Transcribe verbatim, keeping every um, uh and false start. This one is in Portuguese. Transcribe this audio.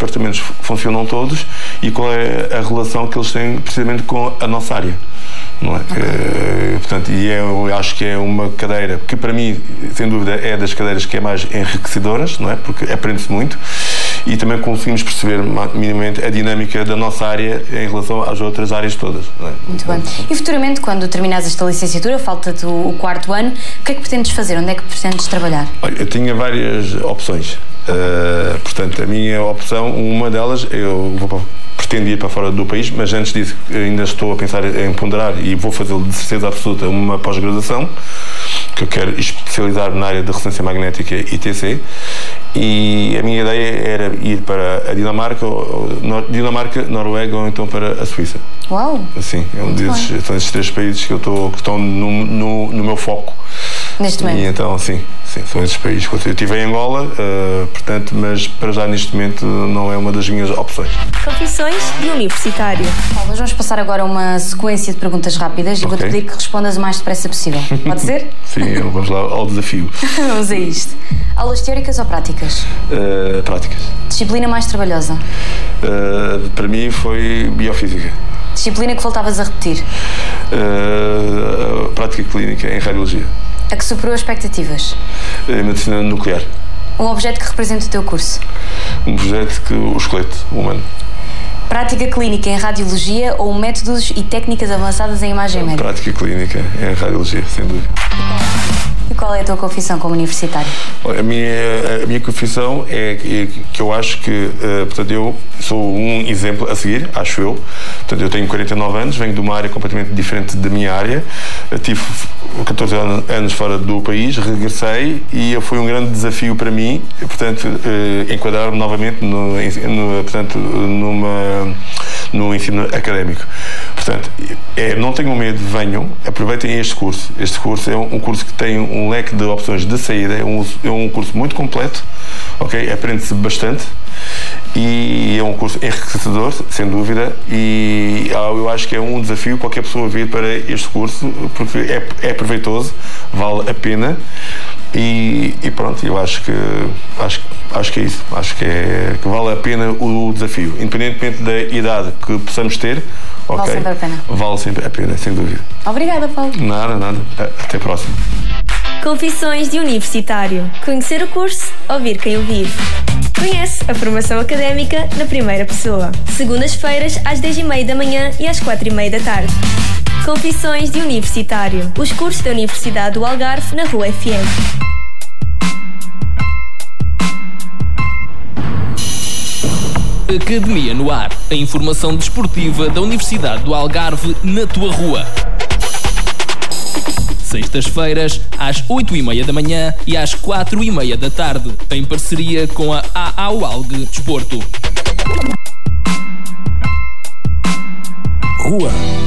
departamentos funcionam todos e qual é a relação que eles têm precisamente com a nossa área. Não é? Okay. Uh, portanto, e eu acho que é uma cadeira que, para mim, sem dúvida, é das cadeiras que é mais enriquecedoras, não é? Porque aprende-se muito e também conseguimos perceber minimamente a dinâmica da nossa área em relação às outras áreas todas. Não é? Muito bem. E futuramente, quando terminares esta licenciatura, falta-te o quarto ano, o que é que pretendes fazer? Onde é que pretendes trabalhar? Olha, eu tinha várias opções. Uh, portanto, a minha opção, uma delas, eu vou para pretendo ir para fora do país, mas antes disso ainda estou a pensar em ponderar e vou fazê-lo de certeza absoluta uma pós-graduação, que eu quero especializar na área de ressonância magnética e T C, e a minha ideia era ir para a Dinamarca, ou, Nor Dinamarca, Noruega ou então para a Suíça. Uau! Assim, é um desses, são esses três países que, eu estou, que estão no, no, no meu foco. Neste momento? E então, sim, sim, são esses países. Eu estive em Angola, uh, portanto, mas para já neste momento não é uma das minhas opções. Confissões de universitário. Paulo, vamos passar agora a uma sequência de perguntas rápidas e okay. vou-te pedir que respondas o mais depressa possível. Pode ser? Sim, vamos lá ao desafio. Vamos a isto. Aulas teóricas ou práticas? Uh, práticas. Disciplina mais trabalhosa? Uh, para mim foi biofísica. Disciplina que voltavas a repetir? Uh, prática clínica em radiologia. A que superou expectativas? Uh, medicina nuclear. Um objeto que representa o teu curso? Um objeto que o esqueleto humano. Prática clínica em radiologia ou métodos e técnicas avançadas em imagem médica? Prática clínica em radiologia, sem dúvida. E qual é a tua confissão como universitário? A minha, a minha confissão é que eu acho que, uh, portanto, eu sou um exemplo a seguir, acho eu. Portanto, eu tenho quarenta e nove anos, venho de uma área completamente diferente da minha área. Eu tive catorze anos fora do país, regressei e foi um grande desafio para mim, portanto, uh, enquadrar-me novamente no, no, portanto, numa, no ensino académico. Portanto, é, não tenham medo, venham, aproveitem este curso. Este curso é um, um curso que tem um leque de opções de saída, é um, é um curso muito completo, ok? Aprende-se bastante e é um curso enriquecedor, sem dúvida, e eu acho que é um desafio qualquer pessoa vir para este curso, porque é, é proveitoso, vale a pena. E, e pronto, eu acho que acho, acho que é isso, acho que, é, que vale a pena o desafio, independentemente da idade que possamos ter, okay, vale sempre a pena. Vale sempre a pena, sem dúvida. Obrigada, Paulo. Nada, nada. Até a próxima. Confissões de universitário. Conhecer o curso, ouvir quem o vive. Conhece a formação académica na primeira pessoa. Segundas-feiras às dez e meia da manhã e às quatro e meia da tarde. Confissões de universitário. Os cursos da Universidade do Algarve na Rua F M. Academia no Ar. A informação desportiva da Universidade do Algarve na tua rua. Sextas-feiras, às oito e meia da manhã e às quatro e meia da tarde, em parceria com a A A U A L G Desporto. Rua.